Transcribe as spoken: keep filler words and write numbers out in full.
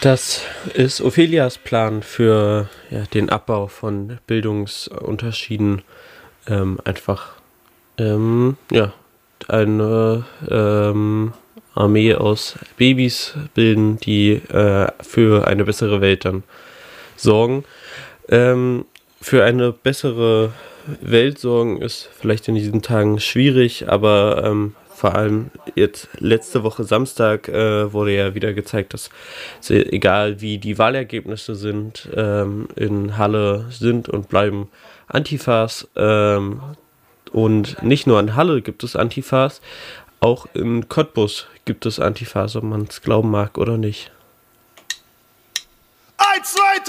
Das ist Ophelias Plan für ja, den Abbau von Bildungsunterschieden. Ähm, einfach ähm, ja, eine ähm, Armee aus Babys bilden, die äh, für eine bessere Welt dann sorgen. Ähm, für eine bessere Welt sorgen ist vielleicht in diesen Tagen schwierig, aber ähm, vor allem jetzt letzte Woche Samstag äh, wurde ja wieder gezeigt, dass sie, egal wie die Wahlergebnisse sind, ähm, in Halle sind und bleiben Antifas. Ähm, und nicht nur in Halle gibt es Antifas, auch in Cottbus gibt es Antifas, ob man es glauben mag oder nicht. Eins, zwei,